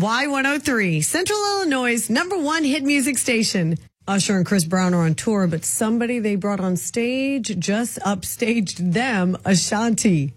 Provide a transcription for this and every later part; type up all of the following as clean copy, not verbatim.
Y103, Central Illinois' #1 hit music station. Usher and Chris Brown are on tour, but somebody they brought on stage just upstaged them, Ashanti.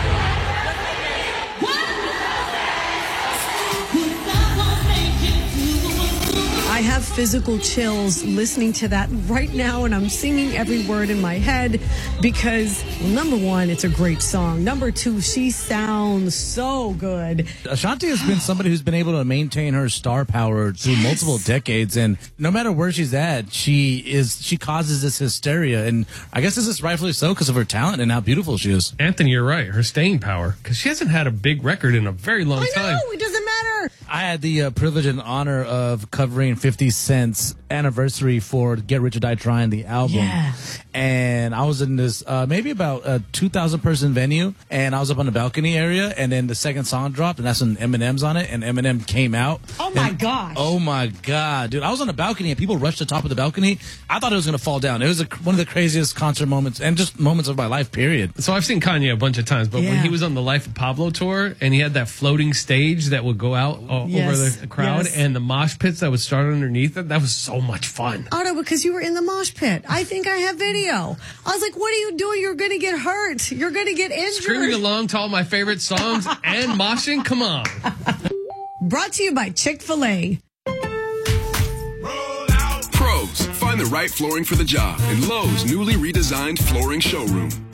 I have physical chills listening to that right now, and I'm singing every word in my head because, well, #1, it's a great song. #2, she sounds so good. Ashanti has been somebody who's been able to maintain her star power through multiple decades, and no matter where she's at, she causes this hysteria, and I guess this is rightfully so because of her talent and how beautiful she is. Anthony, you're right. Her staying power, because she hasn't had a big record in a very long time. I know, it doesn't matter. I had the privilege and honor of covering 50 Cent's anniversary for Get Rich or Die Trying, the album. Yeah. And I was in this maybe about a 2,000 person venue, and I was up on the balcony area, and then the second song dropped, and that's when Eminem's on it, and Eminem came out. Oh my gosh. Oh my God, dude. I was on the balcony, and people rushed to the top of the balcony. I thought it was going to fall down. It was one of the craziest concert moments, and just moments of my life, period. So I've seen Kanye a bunch of times, but when he was on the Life of Pablo tour, and he had that floating stage that would go out over the crowd, and the mosh pits that would start underneath it, that was so much fun. Otto, because you were in the mosh pit. I think I have video. I was like, what are you doing? You're going to get hurt. You're going to get injured. Screaming along to all my favorite songs and moshing? Come on. Brought to you by Chick-fil-A. Pros, find the right flooring for the job in Lowe's newly redesigned flooring showroom.